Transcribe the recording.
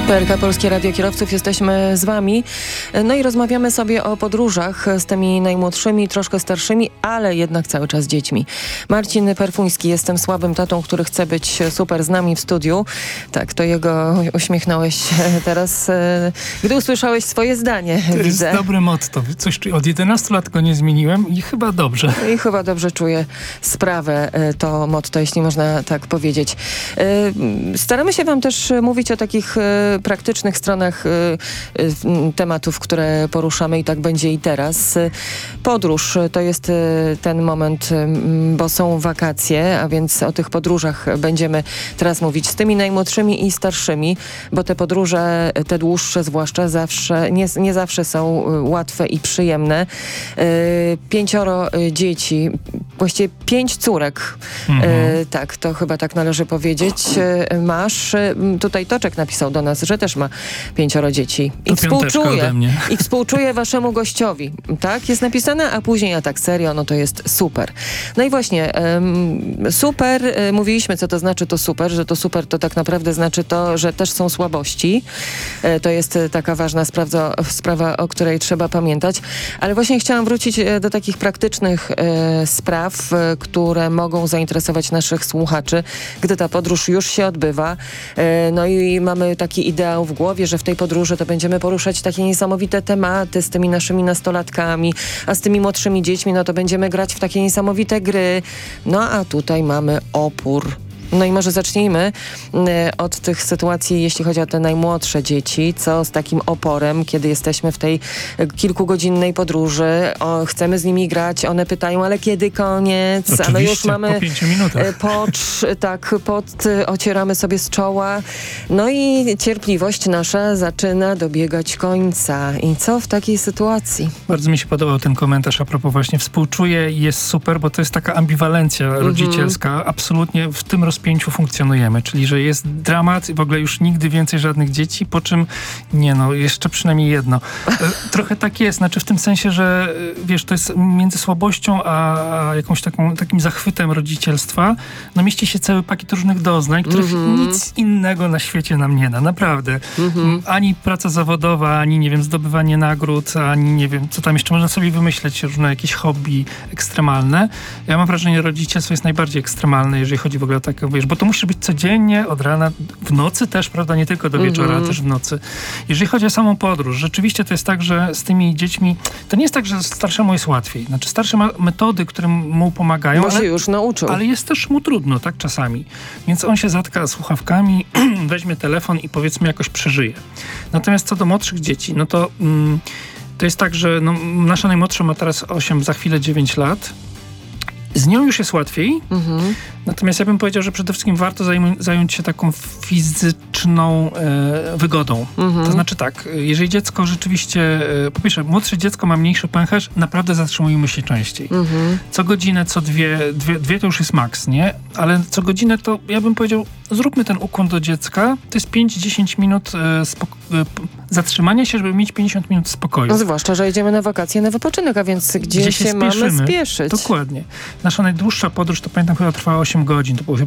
PLK Polskie Radio Kierowców, jesteśmy z wami. No i rozmawiamy sobie o podróżach z tymi najmłodszymi, troszkę starszymi, ale jednak cały czas dziećmi. Marcin Perfuński, jestem słabym tatą, który chce być super z nami w studiu. Tak, to jego uśmiechnąłeś teraz, gdy usłyszałeś swoje zdanie. To widzę. jest dobre motto. Coś od 11 lat go nie zmieniłem i chyba dobrze. I chyba dobrze czuję sprawę, to motto, jeśli można tak powiedzieć. Staramy się wam też mówić o takich praktycznych stronach tematów, które poruszamy i tak będzie i teraz. Podróż to jest ten moment, bo są wakacje, a więc o tych podróżach będziemy teraz mówić z tymi najmłodszymi i starszymi, bo te podróże, te dłuższe zwłaszcza, nie zawsze są łatwe i przyjemne. 5 dzieci, właściwie 5 córek, tak, to chyba tak należy powiedzieć, masz. Tutaj Toczek napisał do nas, że też ma 5 dzieci. I współczuję waszemu gościowi. Tak, jest napisane, a później a tak serio, no to jest super. No i właśnie, super, mówiliśmy, co to znaczy to super, że to super to tak naprawdę znaczy to, że też są słabości. To jest taka ważna sprawa, o której trzeba pamiętać. Ale właśnie chciałam wrócić do takich praktycznych spraw, które mogą zainteresować naszych słuchaczy, gdy ta podróż już się odbywa. No i mamy taki ideał w głowie, że w tej podróży to będziemy poruszać takie niesamowite tematy z tymi naszymi nastolatkami, a z tymi młodszymi dziećmi, no to będziemy grać w takie niesamowite gry. No a tutaj mamy opór. No i może zacznijmy od tych sytuacji, jeśli chodzi o te najmłodsze dzieci, co z takim oporem, kiedy jesteśmy w tej kilkugodzinnej podróży, chcemy z nimi grać, one pytają, ale kiedy koniec? Oczywiście, a no już mamy po 5 minutach. ocieramy sobie z czoła. No i cierpliwość nasza zaczyna dobiegać końca. I co w takiej sytuacji? Bardzo mi się podobał ten komentarz a propos właśnie współczuję i jest super, bo to jest taka ambiwalencja rodzicielska. Absolutnie w tym rozpięciu funkcjonujemy, czyli że jest dramat i w ogóle już nigdy więcej żadnych dzieci, po czym jeszcze przynajmniej jedno. Trochę tak jest, znaczy w tym sensie, że wiesz, to jest między słabością a jakąś takim zachwytem rodzicielstwa, no mieści się cały pakiet różnych doznań, których nic innego na świecie nam nie da, naprawdę. Ani praca zawodowa, ani nie wiem, zdobywanie nagród, ani nie wiem, co tam jeszcze można sobie wymyśleć, różne jakieś hobby ekstremalne. Ja mam wrażenie, że rodzicielstwo jest najbardziej ekstremalne, jeżeli chodzi w ogóle o takie, wiesz, bo to musi być codziennie, od rana, w nocy też, prawda, nie tylko do wieczora, ale też w nocy. Jeżeli chodzi o samą podróż, rzeczywiście to jest tak, że z tymi dziećmi, to nie jest tak, że starszemu jest łatwiej. Znaczy starszy ma metody, które mu pomagają, Bo się już nauczył. Ale jest też mu trudno, tak, czasami. Więc on się zatka słuchawkami, weźmie telefon i powiedzmy jakoś przeżyje. Natomiast co do młodszych dzieci, no to to jest tak, że nasza najmłodsza ma teraz 8, za chwilę 9 lat. Z nią już jest łatwiej, natomiast ja bym powiedział, że przede wszystkim warto zająć się taką fizyczną wygodą. To znaczy tak, jeżeli dziecko rzeczywiście, po pierwsze, młodsze dziecko ma mniejszy pęcherz, naprawdę zatrzymujemy się częściej. Co godzinę, co dwie to już jest maks, nie? Ale co godzinę to, ja bym powiedział, zróbmy ten ukłon do dziecka, to jest 5-10 minut zatrzymania się, żeby mieć 50 minut spokoju. No zwłaszcza, że jedziemy na wakacje, na wypoczynek, a więc gdzie się mamy spieszyć? Dokładnie. Nasza najdłuższa podróż, to pamiętam, chyba trwała 8 godzin. To było chyba